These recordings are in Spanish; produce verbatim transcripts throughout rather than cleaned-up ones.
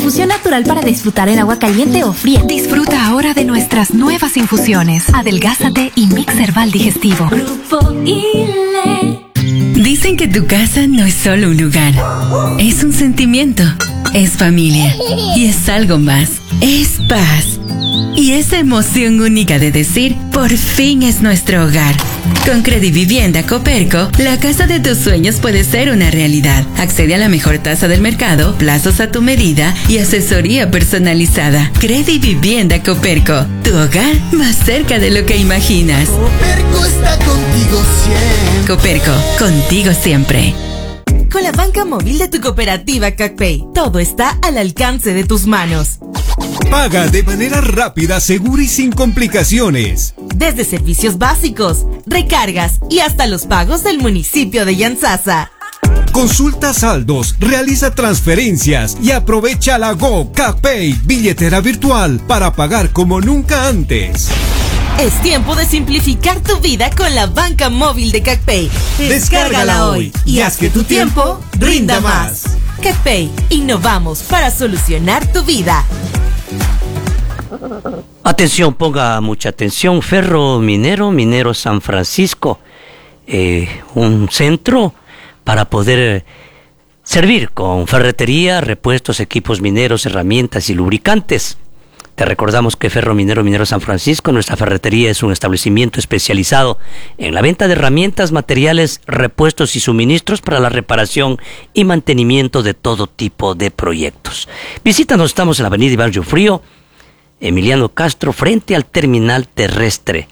infusión natural para disfrutar en agua caliente o fría. Disfruta ahora de nuestras nuevas infusiones. Adelgázate y Mix Herbal Digestivo. Grupo ILE. Dicen que tu casa no es solo un lugar, es un sentimiento, es familia y es algo más, es paz. Y esa emoción única de decir, por fin es nuestro hogar. Con Credivivienda Coperco, la casa de tus sueños puede ser una realidad. Accede a la mejor tasa del mercado, plazos a tu medida y asesoría personalizada. Credivivienda Coperco, tu hogar más cerca de lo que imaginas. Coperco está contigo siempre. Coperco, contigo siempre. Con la banca móvil de tu cooperativa CacPay, todo está al alcance de tus manos. Paga de manera rápida, segura y sin complicaciones. Desde servicios básicos, recargas y hasta los pagos del municipio de Yantzaza. Consulta saldos, realiza transferencias y aprovecha la Go CacPay, billetera virtual, para pagar como nunca antes. Es tiempo de simplificar tu vida con la banca móvil de CacPay. Descárgala hoy y haz que tu tiempo rinda más. CacPay, innovamos para solucionar tu vida. Atención, ponga mucha atención. Ferro Minero, Minero San Francisco, eh, un centro para poder servir con ferretería, repuestos, equipos mineros, herramientas y lubricantes. Te recordamos que Ferro Minero, Minero San Francisco, nuestra ferretería es un establecimiento especializado en la venta de herramientas, materiales, repuestos y suministros para la reparación y mantenimiento de todo tipo de proyectos. Visítanos, estamos en la avenida Iván Riofrío, Emiliano Castro, frente al terminal terrestre.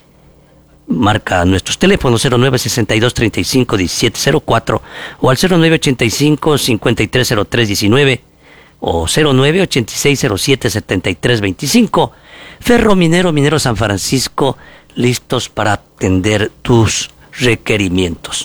Marca nuestros teléfonos cero nueve sesenta y dos treinta y cinco diecisiete cero cuatro o al cero nueve ochenta y cinco cincuenta y tres cero tres diecinueve o cero nueve ochenta y seis cero siete setenta y tres veinticinco. Ferro Minero, Minero San Francisco, listos para atender tus requerimientos.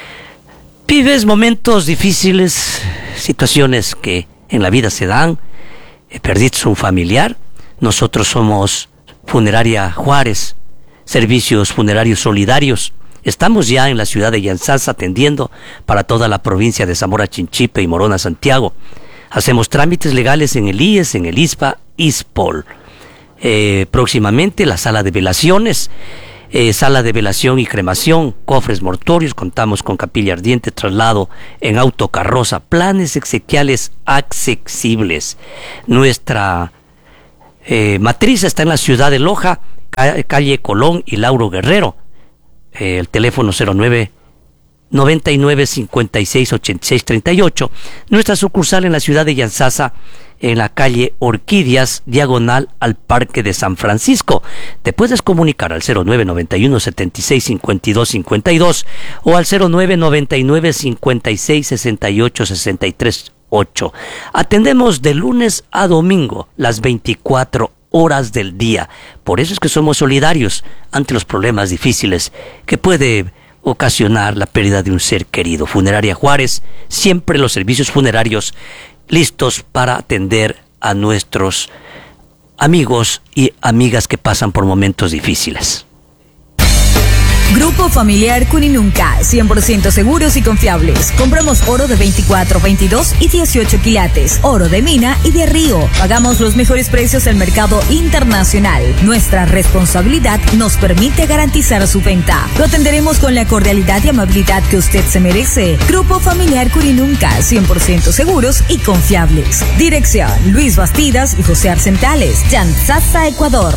Vives momentos difíciles, situaciones que en la vida se dan, eh, perdiste un familiar. Nosotros somos Funeraria Juárez, Servicios Funerarios Solidarios. Estamos ya en la ciudad de Yantzaza atendiendo para toda la provincia de Zamora Chinchipe y Morona Santiago. Hacemos trámites legales en el I E S, en el I S P A, I S P O L. Eh, próximamente la sala de velaciones, eh, sala de velación y cremación, cofres mortuorios, contamos con capilla ardiente, traslado en autocarroza, planes exequiales accesibles. Nuestra eh, matriz está en la ciudad de Loja, calle Colón y Lauro Guerrero. Eh, el teléfono cero nueve noventa y nueve cincuenta y seis ochenta y seis treinta y ocho. Nuestra sucursal en la ciudad de Yantzaza, en la calle Orquídeas, diagonal al Parque de San Francisco. Te puedes comunicar al cero nueve noventa y uno setenta y seis cincuenta y dos cincuenta y dos o al cero nueve noventa y nueve cincuenta y seis sesenta y ocho sesenta y tres ocho. Atendemos de lunes a domingo las veinticuatro horas del día. Por eso es que somos solidarios ante los problemas difíciles que puede ocasionar la pérdida de un ser querido. Funeraria Juárez, siempre los servicios funerarios listos para atender a nuestros amigos y amigas que pasan por momentos difíciles. Grupo Familiar Cuninunca, cien por ciento seguros y confiables. Compramos oro de veinticuatro, veintidós y dieciocho quilates, oro de mina y de río. Pagamos los mejores precios del mercado internacional. Nuestra responsabilidad nos permite garantizar su venta. Lo atenderemos con la cordialidad y amabilidad que usted se merece. Grupo Familiar Cuninunca, cien por ciento seguros y confiables. Dirección: Luis Bastidas y José Arcentales, Yantzaza, Ecuador.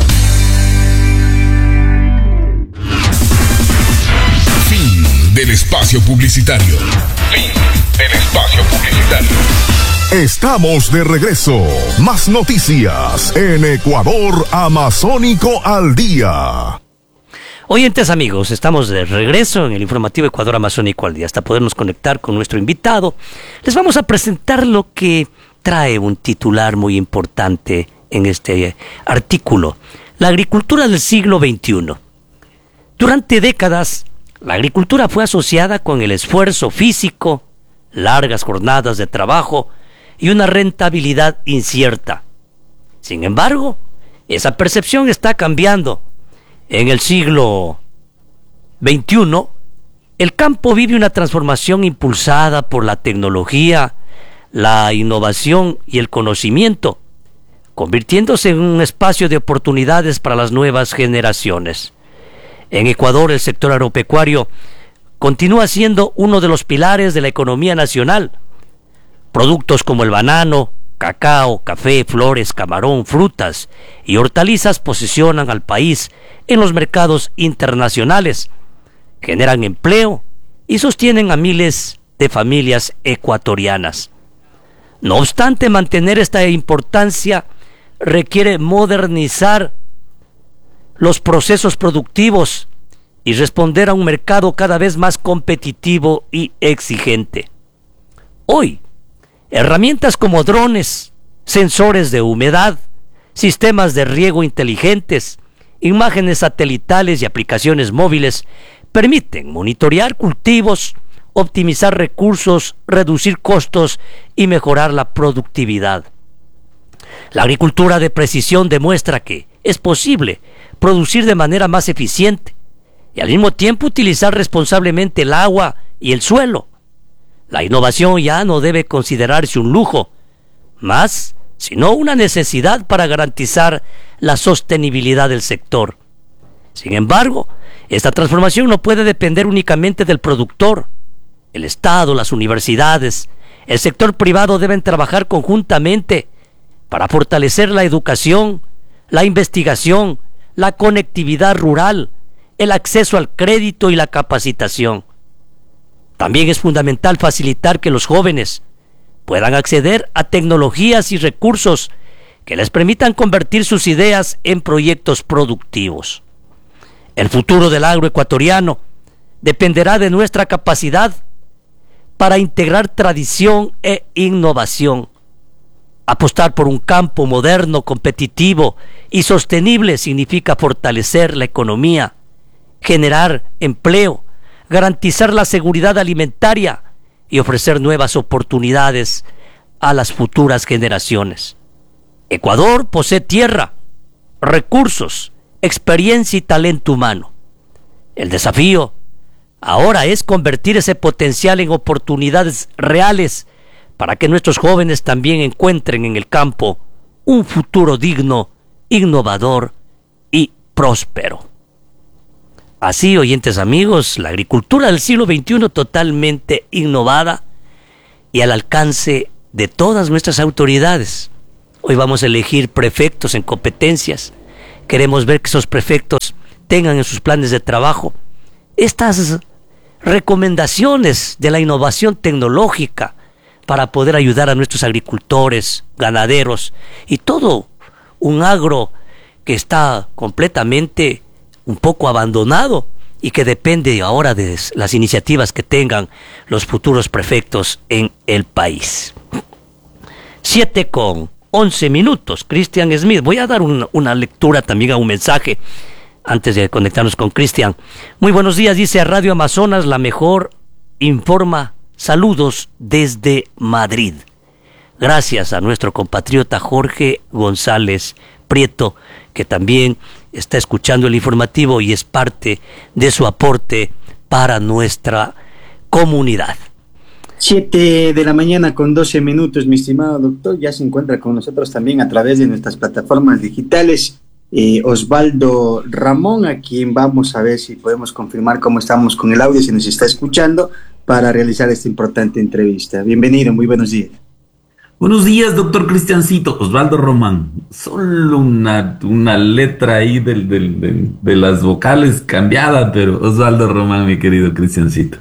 Del espacio publicitario. Fin del espacio publicitario. Estamos de regreso. Más noticias en Ecuador Amazónico al Día. Oyentes amigos, estamos de regreso en el informativo Ecuador Amazónico al Día. Hasta podernos conectar con nuestro invitado, les vamos a presentar lo que trae un titular muy importante en este artículo. La agricultura del siglo veintiuno. Durante décadas, la agricultura fue asociada con el esfuerzo físico, largas jornadas de trabajo y una rentabilidad incierta. Sin embargo, esa percepción está cambiando. En el siglo veintiuno, el campo vive una transformación impulsada por la tecnología, la innovación y el conocimiento, convirtiéndose en un espacio de oportunidades para las nuevas generaciones. En Ecuador, el sector agropecuario continúa siendo uno de los pilares de la economía nacional. Productos como el banano, cacao, café, flores, camarón, frutas y hortalizas posicionan al país en los mercados internacionales, generan empleo y sostienen a miles de familias ecuatorianas. No obstante, mantener esta importancia requiere modernizar los procesos productivos y responder a un mercado cada vez más competitivo y exigente. Hoy, herramientas como drones, sensores de humedad, sistemas de riego inteligentes, imágenes satelitales y aplicaciones móviles permiten monitorear cultivos, optimizar recursos, reducir costos y mejorar la productividad. La agricultura de precisión demuestra que es posible producir de manera más eficiente y al mismo tiempo utilizar responsablemente el agua y el suelo. La innovación ya no debe considerarse un lujo, más sino una necesidad para garantizar la sostenibilidad del sector. Sin embargo, esta transformación no puede depender únicamente del productor. El Estado, las universidades, el sector privado deben trabajar conjuntamente para fortalecer la educación, la investigación, la conectividad rural, el acceso al crédito y la capacitación. También es fundamental facilitar que los jóvenes puedan acceder a tecnologías y recursos que les permitan convertir sus ideas en proyectos productivos. El futuro del agro ecuatoriano dependerá de nuestra capacidad para integrar tradición e innovación. Apostar por un campo moderno, competitivo y sostenible significa fortalecer la economía, generar empleo, garantizar la seguridad alimentaria y ofrecer nuevas oportunidades a las futuras generaciones. Ecuador posee tierra, recursos, experiencia y talento humano. El desafío ahora es convertir ese potencial en oportunidades reales para que nuestros jóvenes también encuentren en el campo un futuro digno, innovador y próspero. Así, oyentes amigos, la agricultura del siglo veintiuno totalmente innovada y al alcance de todas nuestras autoridades. Hoy vamos a elegir prefectos en competencias. Queremos ver que esos prefectos tengan en sus planes de trabajo estas recomendaciones de la innovación tecnológica para poder ayudar a nuestros agricultores, ganaderos y todo un agro que está completamente un poco abandonado y que depende ahora de las iniciativas que tengan los futuros prefectos en el país. Siete con once minutos. Cristian Smith. Voy a dar un, una lectura también a un mensaje antes de conectarnos con Cristian. Muy buenos días, dice a Radio Amazonas, la mejor informa. Saludos desde Madrid. Gracias a nuestro compatriota Jorge González Prieto, que también está escuchando el informativo y es parte de su aporte para nuestra comunidad. Siete de la mañana con doce minutos, mi estimado doctor. Ya se encuentra con nosotros también a través de nuestras plataformas digitales eh, Osvaldo Ramón, a quien vamos a ver si podemos confirmar cómo estamos con el audio, si nos está escuchando, para realizar esta importante entrevista. Bienvenido, muy buenos días. Buenos días, doctor Cristiancito. Osvaldo Román. Solo una, una letra ahí del, del, del, de las vocales cambiada, pero Osvaldo Román, mi querido Cristiancito.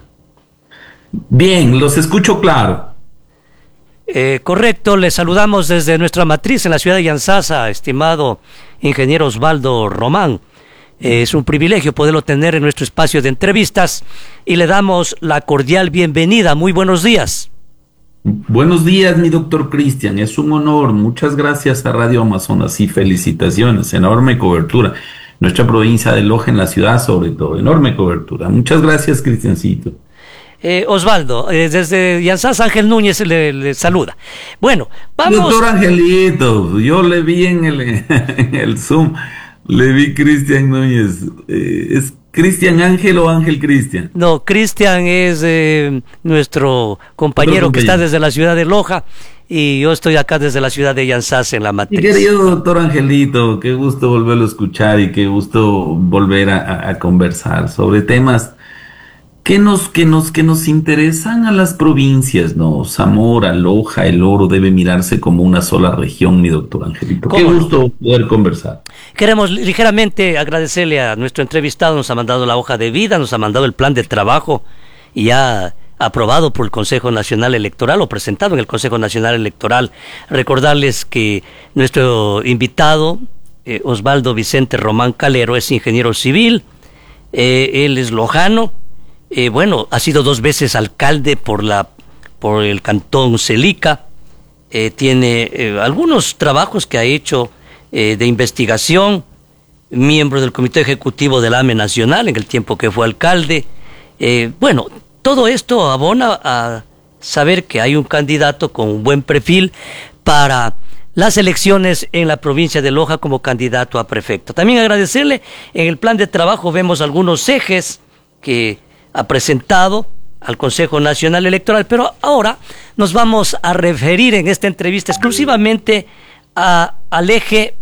Bien, los escucho claro. Eh, correcto, le saludamos desde nuestra matriz en la ciudad de Yantzaza, estimado ingeniero Osvaldo Román. Eh, es un privilegio poderlo tener en nuestro espacio de entrevistas y le damos la cordial bienvenida. Muy buenos días. Buenos días, mi doctor Cristian, es un honor. Muchas gracias a Radio Amazonas y felicitaciones, enorme cobertura. Nuestra provincia de Loja, en la ciudad sobre todo, enorme cobertura. Muchas gracias, Cristiancito. Eh, Osvaldo, eh, desde Yantzaza, Ángel Núñez le, le saluda. Bueno, vamos. Doctor Angelito, yo le vi en el, en el Zoom, le vi Cristian Núñez. Eh, es ¿Cristian Ángel o Ángel Cristian? No, Cristian es eh, nuestro compañero que está desde la ciudad de Loja y yo estoy acá desde la ciudad de Yanzas en la matriz. Mi querido doctor Angelito, qué gusto volverlo a escuchar y qué gusto volver a, a, a conversar sobre temas que nos, que nos, que nos interesan a las provincias, ¿no? Zamora, Loja, El Oro debe mirarse como una sola región, mi doctor Angelito. Qué gusto no? poder conversar. Queremos ligeramente agradecerle a nuestro entrevistado, nos ha mandado la hoja de vida, nos ha mandado el plan de trabajo y ya aprobado por el Consejo Nacional Electoral o presentado en el Consejo Nacional Electoral. Recordarles que nuestro invitado, eh, Osvaldo Vicente Román Calero, es ingeniero civil, eh, él es lojano. Eh, bueno, ha sido dos veces alcalde por la por el cantón Celica, eh, tiene eh, algunos trabajos que ha hecho eh, de investigación, miembro del Comité Ejecutivo del A M E Nacional en el tiempo que fue alcalde. Eh, bueno, todo esto abona a saber que hay un candidato con un buen perfil para las elecciones en la provincia de Loja como candidato a prefecto. También agradecerle, en el plan de trabajo vemos algunos ejes que ha presentado al Consejo Nacional Electoral, pero ahora nos vamos a referir en esta entrevista exclusivamente a, al eje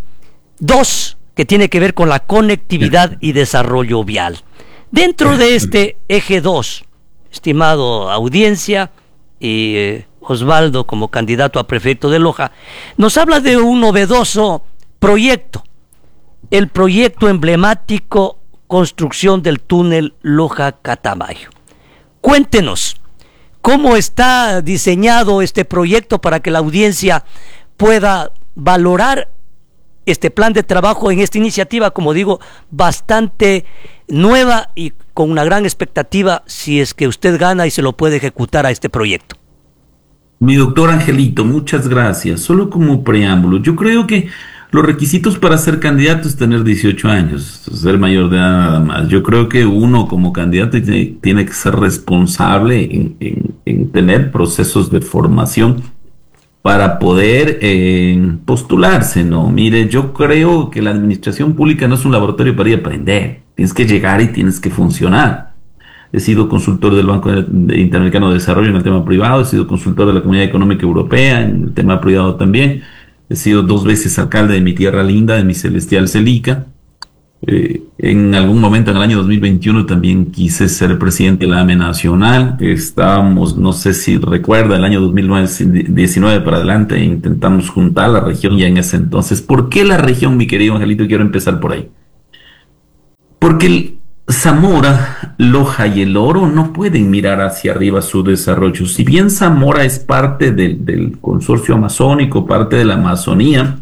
dos, que tiene que ver con la conectividad y desarrollo vial. Dentro de este eje dos, estimado audiencia y eh, Osvaldo como candidato a prefecto de Loja, nos habla de un novedoso proyecto, el proyecto emblemático construcción del túnel Loja-Catamayo. Cuéntenos, ¿cómo está diseñado este proyecto para que la audiencia pueda valorar este plan de trabajo en esta iniciativa, como digo, bastante nueva y con una gran expectativa si es que usted gana y se lo puede ejecutar a este proyecto? Mi doctor Angelito, muchas gracias. Solo como preámbulo, yo creo que los requisitos para ser candidato es tener dieciocho años, ser mayor de edad nada más. Yo creo que uno como candidato tiene, tiene que ser responsable en, en, en tener procesos de formación para poder eh, postularse, ¿no? Mire, yo creo que la administración pública no es un laboratorio para ir a aprender. Tienes que llegar y tienes que funcionar. He sido consultor del Banco Interamericano de Desarrollo en el tema privado, he sido consultor de la Comunidad Económica Europea en el tema privado también. He sido dos veces alcalde de mi tierra linda, de mi celestial Celica. Eh, en algún momento, en el año dos mil veintiuno, también quise ser presidente de la A M E Nacional. Estábamos, no sé si recuerda, el año dos mil diecinueve para adelante, e intentamos juntar la región ya en ese entonces. ¿Por qué la región, mi querido Angelito? Quiero empezar por ahí. Porque el Zamora, Loja y El Oro no pueden mirar hacia arriba su desarrollo. Si bien Zamora es parte del, del consorcio amazónico, parte de la Amazonía,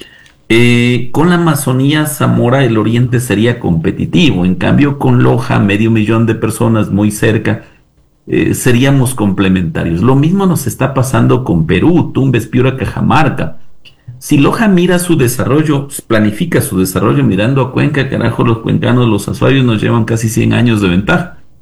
eh, con la Amazonía, Zamora, el oriente sería competitivo. En cambio, con Loja, medio millón de personas muy cerca, eh, seríamos complementarios. Lo mismo nos está pasando con Perú, Tumbes, Piura, Cajamarca. Si Loja mira su desarrollo, planifica su desarrollo mirando a Cuenca, carajo, los cuencanos, los azuayos nos llevan casi cien años de ventaja.